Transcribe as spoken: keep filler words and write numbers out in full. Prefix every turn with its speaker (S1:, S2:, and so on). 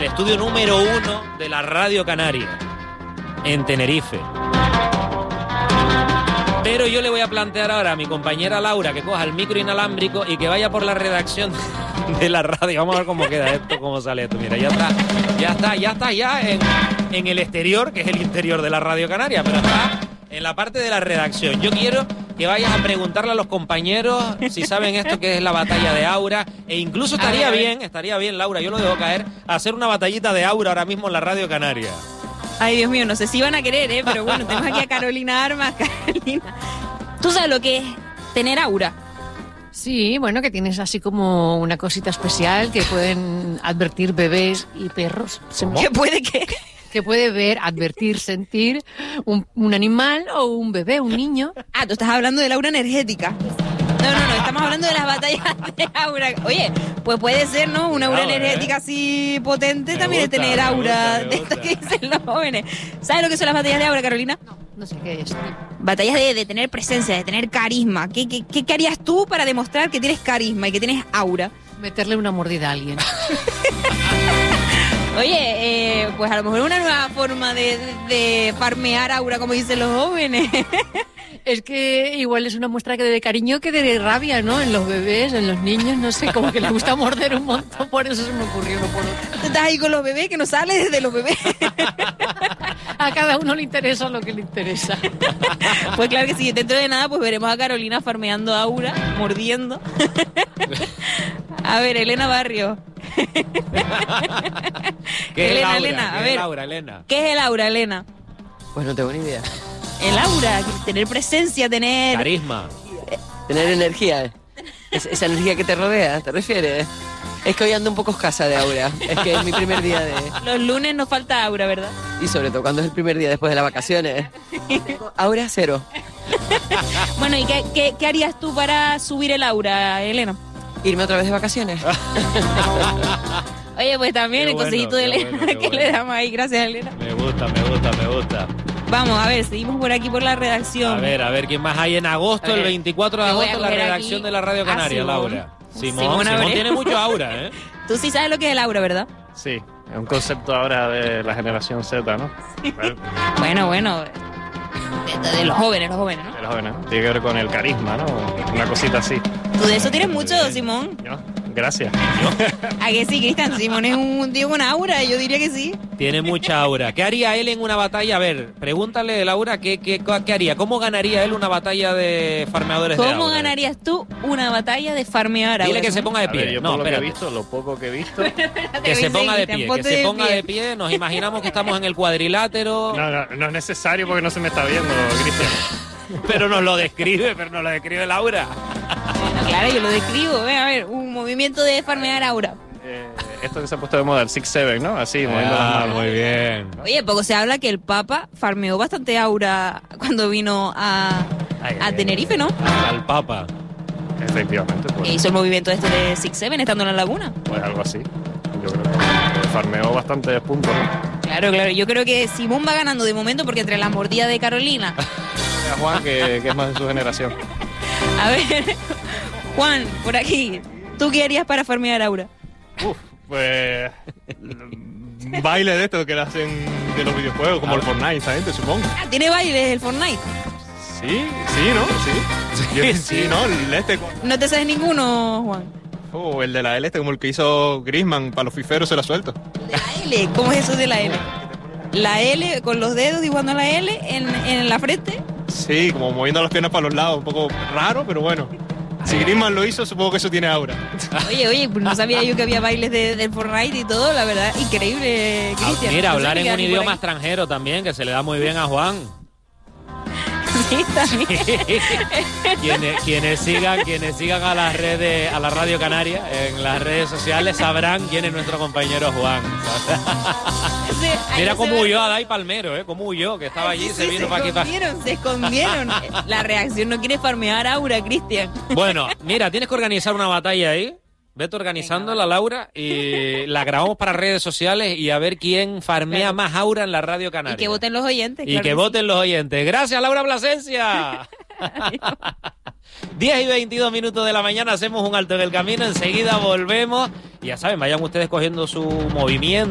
S1: el estudio número uno de la Radio Canaria, en Tenerife. Pero yo le voy a plantear ahora a mi compañera Laura que coja el micro inalámbrico y que vaya por la redacción de la radio. Vamos a ver cómo queda esto, cómo sale esto. Mira, ya está, ya está, ya está ya en, en el exterior, que es el interior de la Radio Canaria, pero está en la parte de la redacción. Yo quiero que vayas a preguntarle a los compañeros si saben esto que es la batalla de Aura, e incluso estaría bien, estaría bien, Laura, yo lo dejo caer, hacer una batallita de Aura ahora mismo en la Radio Canaria.
S2: Ay, Dios mío, no sé si van a querer, ¿eh? Pero bueno, tenemos aquí a Carolina Armas. Carolina, ¿tú sabes lo que es tener aura?
S3: Sí, bueno, que tienes así como una cosita especial que pueden advertir bebés y perros.
S2: ¿Qué puede qué?
S3: Que puede ver, advertir, sentir un, un animal o un bebé, un niño.
S2: Ah, tú estás hablando del aura energética. No, no, no, estamos hablando de las batallas de aura. Oye, pues puede ser, ¿no? Una aura
S1: Claro,
S2: energética
S1: ¿eh?
S2: así potente
S1: Me
S2: también
S1: gusta,
S2: es tener
S1: me
S2: aura,
S1: gusta, me
S2: de esto
S1: gusta.
S2: que dicen los jóvenes. ¿Sabes lo que son las batallas de aura, Carolina?
S3: No, no sé qué es.
S2: Batallas de, de tener presencia, de tener carisma. ¿Qué, qué, qué, qué harías tú para demostrar que tienes carisma y que tienes aura?
S3: Meterle una mordida a alguien.
S2: Oye, eh, pues a lo mejor una nueva forma de, de, de farmear aura, como dicen los jóvenes.
S3: Es que igual es una muestra que de cariño que de rabia, ¿no? En los bebés, en los niños, no sé, como que les gusta morder un montón, por eso se me ocurrió, no por otro.
S2: Tú estás ahí con los bebés, que no sales de los bebés.
S3: A cada uno le interesa lo que le interesa.
S2: Pues claro que sí, dentro de nada pues veremos a Carolina farmeando aura, mordiendo. A ver, Elena Barrio.
S1: ¿Qué es el
S2: Elena,
S1: aura?
S2: Elena,
S1: ¿Qué
S2: a
S1: es
S2: ver.
S1: el aura, Elena?
S2: ¿Qué es el aura, Elena?
S4: Pues no tengo ni idea.
S2: El aura, tener presencia, tener...
S1: Carisma.
S4: Tener energía. ¿eh? Es- esa energía que te rodea, ¿te refieres? Es que hoy ando un poco escasa de aura. Es que es mi primer día de...
S2: Los lunes nos falta aura, ¿verdad?
S4: Y sobre todo cuando es el primer día después de las vacaciones. Aura cero.
S2: Bueno, ¿y qué, qué, qué harías tú para subir el aura, Elena?
S4: Irme otra vez de vacaciones.
S2: Oye, pues también
S1: Qué
S2: el
S1: bueno,
S2: consejito de
S1: qué
S2: Elena
S1: bueno, qué
S2: que le
S1: bueno.
S2: damos ahí. Gracias, Elena.
S1: Me gusta, me gusta, me gusta.
S2: Vamos, a ver, seguimos por aquí por la redacción.
S1: A ver, a ver, ¿quién más hay en agosto?
S2: A ver,
S1: El veinticuatro de
S2: te voy a
S1: agosto, la
S2: coger
S1: redacción
S2: aquí
S1: de la Radio
S2: a
S1: Canaria,
S2: Simón.
S1: Laura. Simón,
S2: Simón
S1: Simón,
S2: Abreu.
S1: tiene mucho aura, ¿eh?
S2: Tú sí sabes lo que es el aura, ¿verdad?
S5: Sí, es un concepto ahora de la generación Z, ¿no? Bueno,
S2: Bueno, bueno. De, de- de los jóvenes, los jóvenes, ¿no?
S5: de los jóvenes, ¿no? Tiene que ver con el carisma, ¿no? Una cosita así.
S2: Tú de eso tienes mucho, Simón.
S5: ¿No? Gracias.
S2: ¿A que sí, Cristian? Simón es un tío con aura, yo diría que sí.
S1: Tiene mucha aura. ¿Qué haría él en una batalla? A ver, pregúntale, Laura, ¿qué, qué, qué haría? ¿Cómo ganaría él una batalla de farmeadores de aura?
S2: ¿Cómo ganarías tú una batalla de farmear aura?
S1: Dile que se
S2: Simón?
S1: ponga de
S5: A ver,
S1: pie.
S5: yo
S1: No,
S5: por lo que he
S1: espérate.
S5: visto, lo poco que he visto...
S1: Que se ponga de
S2: Cristian,
S1: pie, que
S2: ponte
S1: se
S2: de
S1: ponga
S2: pie.
S1: de pie. Nos imaginamos que estamos en el cuadrilátero,
S5: No, no, no es necesario porque no se me está viendo, Cristian.
S1: pero nos lo describe, pero nos lo describe Laura.
S2: Bueno, claro, yo lo describo. Ven, a ver, un movimiento de farmear aura.
S5: Eh, esto que se ha puesto de moda, el six seven, ¿no? Así, moviendo las
S1: Ah,
S5: manos.
S1: muy bien.
S2: Oye, poco se habla que el Papa farmeó bastante aura cuando vino a,
S1: Ay,
S2: a
S1: ay,
S2: Tenerife, ¿no?
S1: Al Papa.
S5: Efectivamente,
S2: E
S5: pues,
S2: hizo el movimiento este de six seven estando en la laguna.
S5: pues algo así. Yo creo que farmeó bastantes puntos, ¿no?
S2: Claro, claro. Yo creo que Simón va ganando de momento porque entre las mordidas de Carolina.
S5: A Juan, que, que es más de su generación.
S2: A ver, Juan, por aquí. ¿Tú qué harías para farmear aura?
S6: Uf, pues un baile de estos que le hacen de los videojuegos, como el Fortnite, esa gente, supongo.
S2: Ah, tiene bailes el Fortnite.
S6: Sí, sí, ¿no? Sí. Yo-
S1: Sí,
S6: sí, ¿no? El este, con-
S2: ¿No te sabes ninguno, Juan?
S6: oh, el de la L este, como el que hizo Griezmann, para los fiferos se la suelto.
S2: La L, ¿cómo es eso de la L? La L con los dedos dibujando la L en, en la frente.
S6: Sí, como moviendo las piernas para los lados, un poco raro, pero bueno. Si Griezmann lo hizo, supongo que eso tiene aura.
S2: Oye, oye, pues no sabía yo que había bailes de, del Fortnite y todo, la verdad, increíble,
S1: Ah,
S2: Cristian.
S1: mira,
S2: No
S1: hablar
S2: sé
S1: en
S2: qué
S1: un
S2: hay por
S1: idioma
S2: ahí.
S1: extranjero también, que se le da muy bien a Juan.
S2: Sí, también.
S1: quienes, quienes sigan, quienes sigan a las redes, a la Radio Canaria, en las redes sociales sabrán quién es nuestro compañero Juan.
S2: Sí, ahí
S1: Mira
S2: se
S1: cómo
S2: ve.
S1: huyó Adai Palmero, ¿eh? Cómo huyó, que estaba allí,
S2: Sí,
S1: se
S2: sí,
S1: vino para aquí. para...
S2: escondieron, se escondieron. La reacción no quiere farmear aura, Cristian.
S1: Bueno, mira, tienes que organizar una batalla ahí. Vete organizándola, Laura, y la grabamos para redes sociales y a ver quién farmea
S2: Claro.
S1: más aura en la Radio Canaria.
S2: Y que voten los oyentes.
S1: Y
S2: claro
S1: que
S2: sí.
S1: voten los oyentes. Gracias, Laura Plasencia. diez y veintidós minutos de la mañana, hacemos un alto en el camino, enseguida volvemos. Y ya saben, vayan ustedes cogiendo su movimiento.